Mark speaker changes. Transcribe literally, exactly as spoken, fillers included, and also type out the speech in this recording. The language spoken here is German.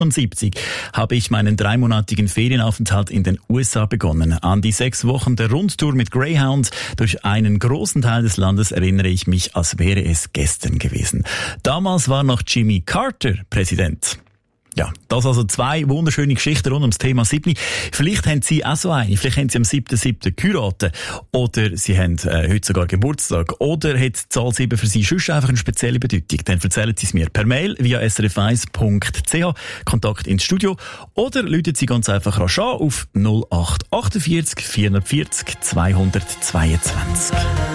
Speaker 1: siebzig habe ich meinen dreimonatigen Ferienaufenthalt in den U S A begonnen. An die sechs Wochen der Rundtour mit Greyhound durch einen großen Teil des Landes erinnere ich mich, als wäre es gestern gewesen. Damals war noch Jimmy Carter Präsident. Ja, das also zwei wunderschöne Geschichten rund ums Thema Siebni. Vielleicht haben Sie auch so eine. Vielleicht haben Sie am siebten siebten geheiratet. Oder Sie haben äh, heute sogar Geburtstag. Oder hat die Zahl sieben für Sie sonst einfach eine spezielle Bedeutung. Dann erzählen Sie es mir per Mail via s r f eins punkt c h, Kontakt ins Studio. Oder rufen Sie ganz einfach rasch an auf null acht vier acht, vier vier null, zwei zwei zwei.